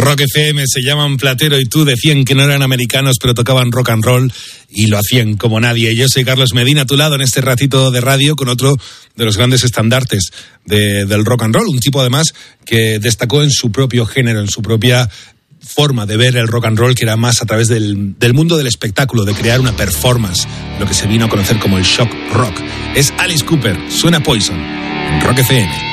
Rock FM, se llaman Platero y Tú, decían que no eran americanos, pero tocaban rock and roll y lo hacían como nadie. Yo soy Carlos Medina, a tu lado en este ratito de radio con otro de los grandes estandartes del rock and roll, un tipo además que destacó en su propio género, en su propia forma de ver el rock and roll, que era más a través del mundo del espectáculo, de crear una performance, lo que se vino a conocer como el shock rock. Es Alice Cooper, suena Poison en Rock FM.